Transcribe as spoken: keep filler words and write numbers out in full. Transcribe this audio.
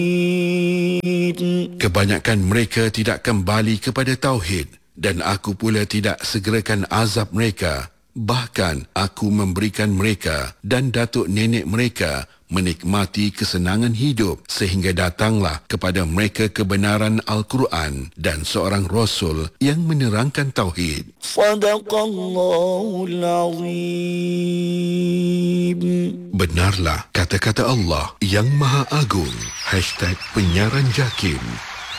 Kebanyakan mereka tidak kembali kepada tauhid dan aku pula tidak segerakan azab mereka. Bahkan aku memberikan mereka dan datuk nenek mereka menikmati kesenangan hidup sehingga datanglah kepada mereka kebenaran Al-Quran dan seorang Rasul yang menerangkan tauhid. Sadaqallahul Azim. Benarlah kata-kata Allah yang Maha Agung. Hashtag Penyiaran Jakim.